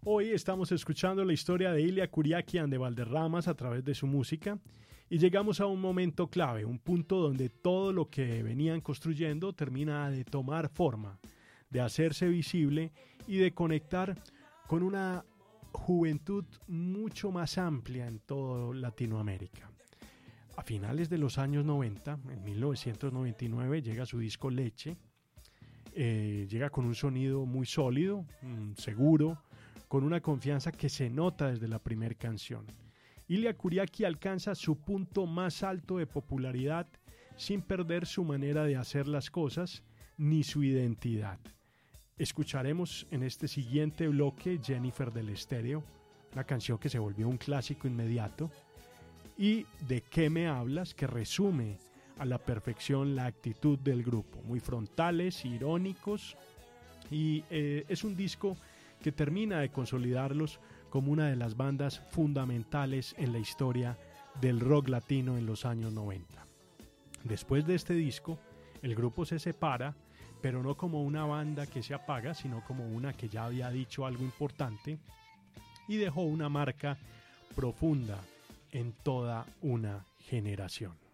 Hoy estamos escuchando la historia de Ilia Kuriakian de Valderramas a través de su música y llegamos a un momento clave, un punto donde todo lo que venían construyendo termina de tomar forma, de hacerse visible y de conectar con una juventud mucho más amplia en toda Latinoamérica. A finales de los años 90, en 1999, llega su disco Leche. Llega con un sonido muy sólido, seguro, con una confianza que se nota desde la primera canción. Ilia Kuriaki alcanza su punto más alto de popularidad sin perder su manera de hacer las cosas ni su identidad. Escucharemos en este siguiente bloque Jennifer del Estéreo, una canción que se volvió un clásico inmediato, y ¿De qué me hablas?, que resume a la perfección la actitud del grupo, muy frontales, irónicos, y es un disco que termina de consolidarlos como una de las bandas fundamentales en la historia del rock latino en los años 90. Después de este disco, el grupo se separa, pero no como una banda que se apaga, sino como una que ya había dicho algo importante y dejó una marca profunda en toda una generación.